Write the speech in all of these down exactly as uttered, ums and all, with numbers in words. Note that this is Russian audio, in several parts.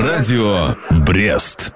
Радио Брест.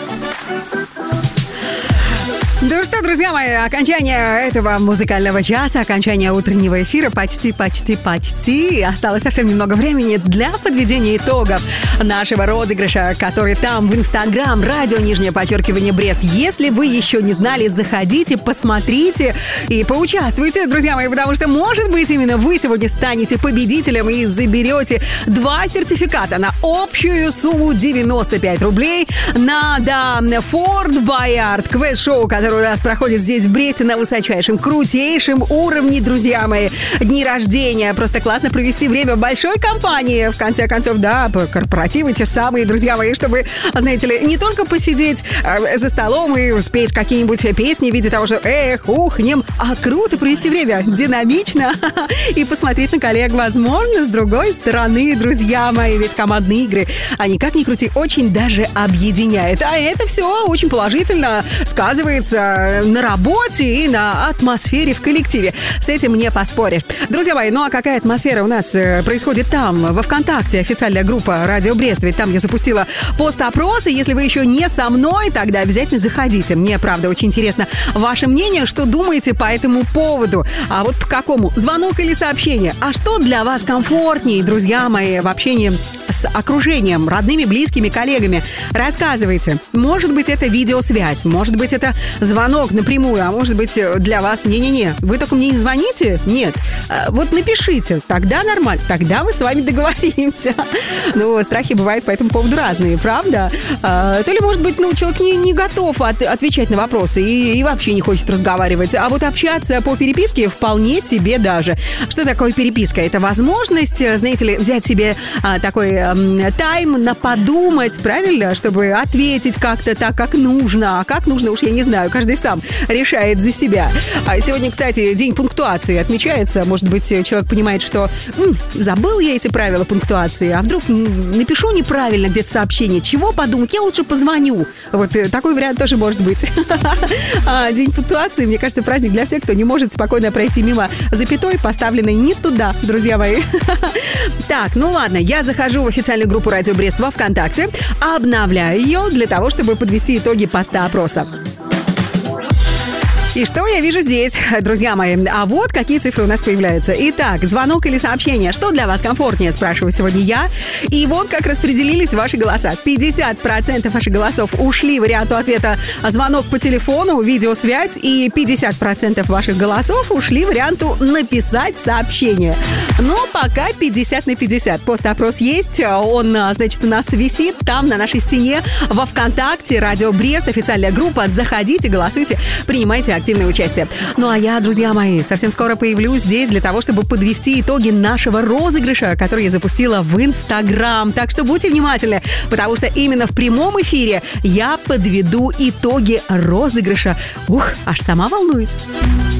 Ну что, друзья мои, окончание этого музыкального часа, окончание утреннего эфира почти, почти, почти. Осталось совсем немного времени для подведения итогов нашего розыгрыша, который там в Инстаграм, радио, нижнее подчеркивание, Брест. Если вы еще не знали, заходите, посмотрите и поучаствуйте, друзья мои, потому что, может быть, именно вы сегодня станете победителем и заберете два сертификата на общую сумму девяносто пять рублей на, да, Форт Боярд квест-шоу, который у нас проходит здесь в Бресте на высочайшем, крутейшем уровне, друзья мои. Дни рождения. Просто классно провести время в большой компании. В конце концов, да, корпоративы те самые, друзья мои, чтобы, знаете ли, не только посидеть э, за столом и спеть какие-нибудь песни в виде того, что эх, ухнем, а круто провести время, динамично и посмотреть на коллег, возможно, с другой стороны, друзья мои. Ведь командные игры, они, как ни крути, очень даже объединяют. А это все очень положительно сказывается на работе и на атмосфере в коллективе. С этим не поспоришь. Друзья мои, ну а какая атмосфера у нас происходит там, во ВКонтакте, официальная группа Радио Брест, ведь там я запустила пост-опросы. Если вы еще не со мной, тогда обязательно заходите. Мне, правда, очень интересно ваше мнение, что думаете по этому поводу. А вот по какому? Звонок или сообщение? А что для вас комфортнее, друзья мои, в общении с окружением, родными, близкими, коллегами? Рассказывайте. Может быть, это видеосвязь, может быть, это звонок напрямую, а может быть, для вас не-не-не. Вы только мне не звоните? Нет. Вот напишите, тогда нормально, тогда мы с вами договоримся. Ну, страхи бывают по этому поводу разные, правда? То ли, может быть, ну, человек не, не готов от, отвечать на вопросы и, и вообще не хочет разговаривать, а вот общаться по переписке вполне себе даже. Что такое переписка? Это возможность, знаете ли, взять себе а, такой а, тайм на подумать, правильно? Чтобы ответить как-то так, как нужно. А как нужно, уж я не знаю, каждый сам решает за себя. А сегодня, кстати, день пунктуации отмечается. Может быть, человек понимает, что м, забыл я эти правила пунктуации, а вдруг напишу неправильно где-то сообщение. Чего подумать? Я лучше позвоню. Вот такой вариант тоже может быть. День пунктуации, мне кажется, праздник для всех, кто не может спокойно пройти мимо запятой, поставленной не туда, друзья мои. Так, ну ладно, я захожу в официальную группу Радио Брест во ВКонтакте, обновляю ее для того, чтобы подвести итоги поста опроса. И что я вижу здесь, друзья мои? А вот какие цифры у нас появляются. Итак, звонок или сообщение? Что для вас комфортнее, спрашиваю сегодня я. И вот как распределились ваши голоса. пятьдесят процентов ваших голосов ушли варианту ответа звонок по телефону, видеосвязь. И пятьдесят процентов ваших голосов ушли варианту написать сообщение. Но пока пятьдесят на пятьдесят. Пост-опрос есть. Он, значит, у нас висит там на нашей стене во ВКонтакте. Радио Брест, официальная группа. Заходите, голосуйте, принимайте активное участие. Ну а я, друзья мои, совсем скоро появлюсь здесь для того, чтобы подвести итоги нашего розыгрыша, который я запустила в Инстаграм. Так что будьте внимательны, потому что именно в прямом эфире я подведу итоги розыгрыша. Ух, аж сама волнуюсь.